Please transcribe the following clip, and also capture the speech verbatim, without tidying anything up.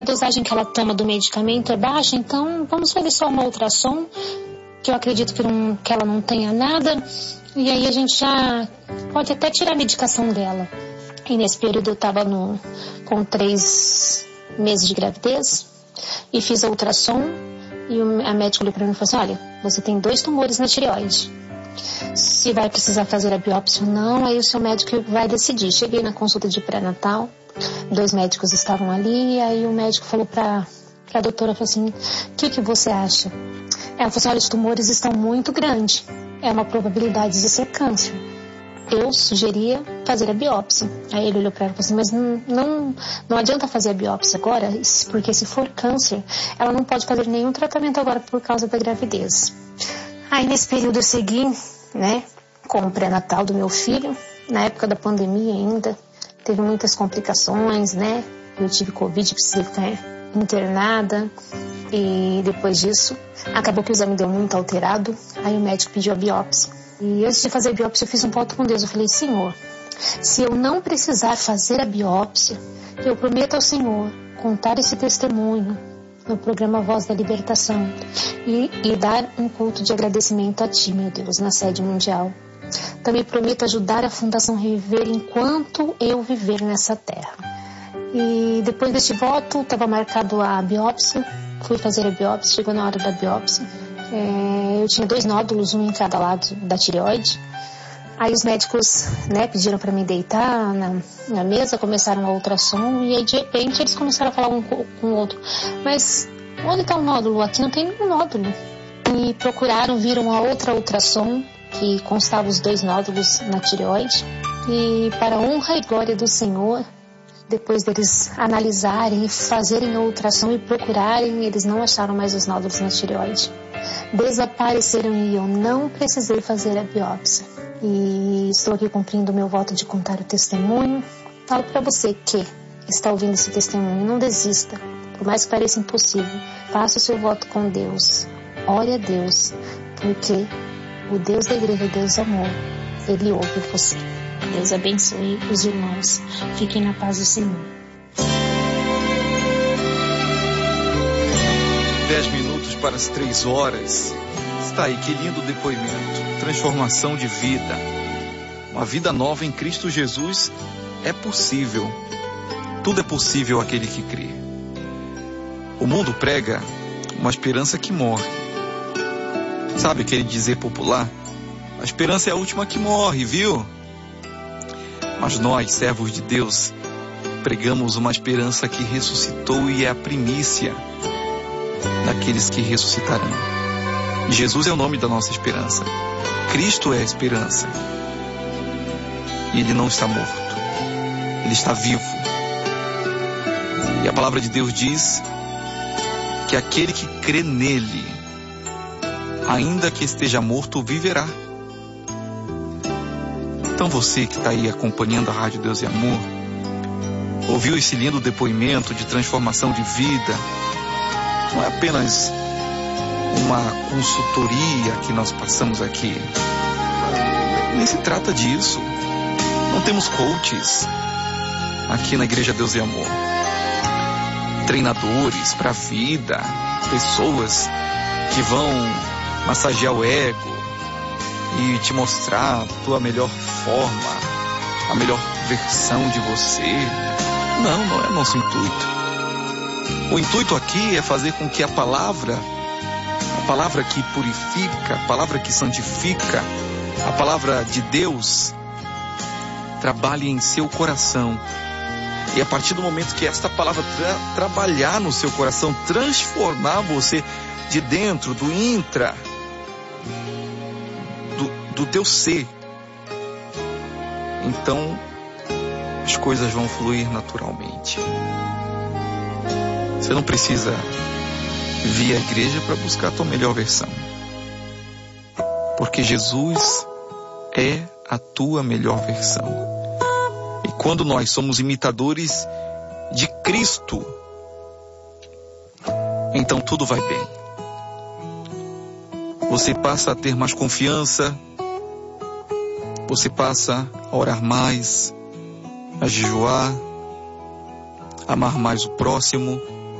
A dosagem que ela toma do medicamento é baixa, então vamos fazer só uma ultrassom, que eu acredito que, não, que ela não tenha nada, e aí a gente já pode até tirar a medicação dela. E nesse período eu estava com três meses de gravidez e fiz a ultrassom, e a médica olhou para mim e falou assim: olha, você tem dois tumores na tireoide. Se vai precisar fazer a biópsia ou não, aí o seu médico vai decidir. Cheguei na consulta de pré-natal, dois médicos estavam ali, e aí o médico falou para a doutora, falou assim: o que, que você acha? Ela falou assim: olha, os tumores estão muito grandes, é uma probabilidade de ser câncer. Eu sugeria fazer a biópsia. Aí ele olhou para ela e falou assim: mas não, não, não adianta fazer a biópsia agora, porque se for câncer, ela não pode fazer nenhum tratamento agora por causa da gravidez. Aí nesse período eu segui, né, com o pré-natal do meu filho, na época da pandemia ainda, teve muitas complicações, né, eu tive Covid, precisei ficar internada, e depois disso, acabou que o exame deu muito alterado, aí o médico pediu a biópsia. E antes de fazer a biópsia eu fiz um voto com Deus, eu falei: Senhor, se eu não precisar fazer a biópsia, eu prometo ao Senhor contar esse testemunho no programa Voz da Libertação e, e dar um culto de agradecimento a Ti, meu Deus, na sede mundial. Também prometo ajudar a Fundação Reviver enquanto eu viver nessa terra. E depois deste voto, estava marcado a biópsia, fui fazer a biópsia, chegou na hora da biópsia. É, eu tinha dois nódulos, um em cada lado da tireoide. Aí os médicos, né, pediram para mim deitar na, na mesa, começaram a ultrassom, e aí de repente eles começaram a falar um com o outro: mas onde está o nódulo? Aqui não tem nenhum nódulo. E procuraram, viram a outra ultrassom, que constava os dois nódulos na tireoide, e para a honra e glória do Senhor, depois deles analisarem e fazerem a ultrassom e procurarem, eles não acharam mais os nódulos na tireoide. Desapareceram e eu não precisei fazer a biópsia. E estou aqui cumprindo o meu voto de contar o testemunho. Falo para você que está ouvindo esse testemunho: não desista, por mais que pareça impossível. Faça o seu voto com Deus, ore a Deus, porque o Deus da igreja, o Deus do amor, Ele ouve você. Deus abençoe os irmãos. Fiquem na paz do Senhor. Dez minutos para as três horas. Está aí, que lindo depoimento. Transformação de vida. Uma vida nova em Cristo Jesus é possível. Tudo é possível àquele que crê. O mundo prega uma esperança que morre. Sabe aquele dizer popular? A esperança é a última que morre, viu? Mas nós, servos de Deus, pregamos uma esperança que ressuscitou e é a primícia daqueles que ressuscitarão. Jesus é o nome da nossa esperança. Cristo é a esperança. E Ele não está morto. Ele está vivo. E a palavra de Deus diz que aquele que crê nele, ainda que esteja morto, viverá. Então você que está aí acompanhando a Rádio Deus e Amor, ouviu esse lindo depoimento de transformação de vida. Não é apenas uma consultoria que nós passamos aqui. Nem se trata disso. Não temos coaches aqui na Igreja Deus e Amor. Treinadores para a vida, pessoas que vão massagear o ego e te mostrar a tua melhor forma, a melhor versão de você. Não, não é nosso intuito. O intuito aqui é fazer com que a palavra, a palavra que purifica, a palavra que santifica, a palavra de Deus, trabalhe em seu coração. E a partir do momento que esta palavra tra- trabalhar no seu coração, transformar você de dentro, do intra, do, do teu ser, então as coisas vão fluir naturalmente. Você não precisa vir à igreja para buscar a tua melhor versão, porque Jesus é a tua melhor versão. E quando nós somos imitadores de Cristo, então tudo vai bem. Você passa a ter mais confiança, você passa a orar mais, a jejuar, a amar mais o próximo,